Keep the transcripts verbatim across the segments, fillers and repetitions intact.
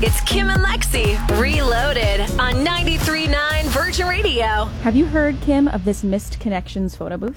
It's Kim and Lexi, Reloaded, on ninety-three point nine Virgin Radio. Have you heard, Kim, of this Missed Connections photo booth?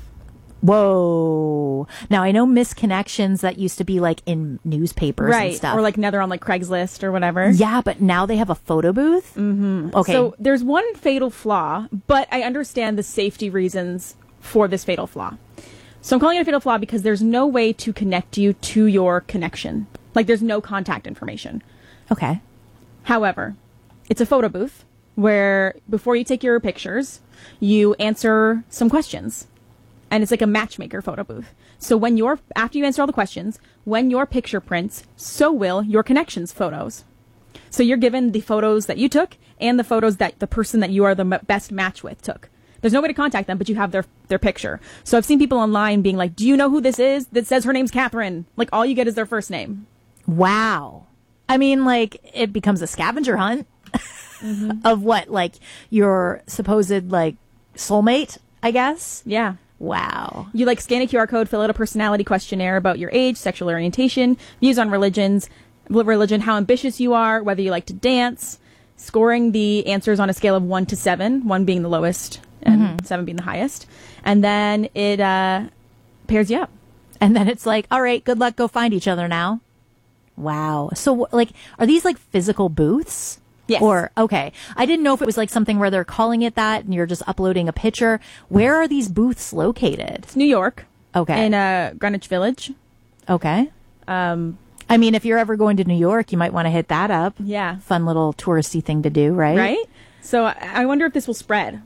Whoa. Now, I know Missed Connections that used to be like in newspapers right. and stuff. Or like now they're on like Craigslist or whatever. Yeah, but now they have a photo booth? Mm-hmm. Okay. So there's one fatal flaw, but I understand the safety reasons for this fatal flaw. So I'm calling it a fatal flaw because there's no way to connect you to your connection. Like there's no contact information. Okay. However, it's a photo booth where before you take your pictures, you answer some questions. And it's like a matchmaker photo booth. So when you're, after you answer all the questions, when your picture prints, so will your connections photos. So you're given the photos that you took and the photos that the person that you are the m- best match with took. There's no way to contact them, but you have their their picture. So I've seen people online being like, do you know who this is that says her name's Catherine? Like all you get is their first name. Wow. I mean, like, it becomes a scavenger hunt mm-hmm. of what, like, your supposed, like, soulmate, I guess? Yeah. Wow. You, like, scan a Q R code, fill out a personality questionnaire about your age, sexual orientation, views on religions, religion, how ambitious you are, whether you like to dance, scoring the answers on a scale of one to seven, one being the lowest and mm-hmm. seven being the highest. And then it uh, pairs you up. And then it's like, all right, good luck, go find each other now. Wow. So, like, are these, like, physical booths? Yes. Or, okay. I didn't know if it was, like, something where they're calling it that and you're just uploading a picture. Where are these booths located? It's New York. Okay. In uh, Greenwich Village. Okay. Um, I mean, if you're ever going to New York, you might want to hit that up. Yeah. Fun little touristy thing to do, right? Right? So, I, I wonder if this will spread.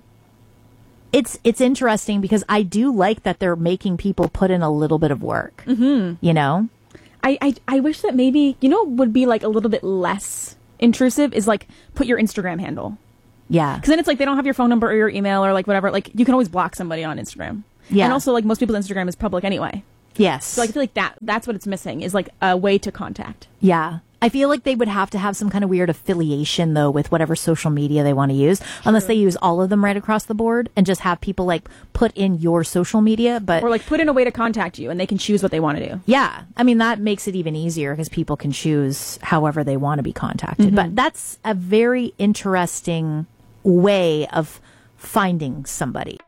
It's it's interesting because I do like that they're making people put in a little bit of work. Mm-hmm. You know? I, I, I wish that maybe, you know, would be like a little bit less intrusive is like put your Instagram handle. Yeah. Because then it's like they don't have your phone number or your email or like whatever. Like you can always block somebody on Instagram. Yeah. And also like most people's Instagram is public anyway. Yes. So like, I feel like that that's what it's missing is like a way to contact. Yeah. I feel like they would have to have some kind of weird affiliation, though, with whatever social media they want to use, True. Unless they use all of them right across the board and just have people, like, put in your social media. But Or, like, put in a way to contact you, and they can choose what they want to do. Yeah. I mean, that makes it even easier because people can choose however they want to be contacted. Mm-hmm. But that's a very interesting way of finding somebody.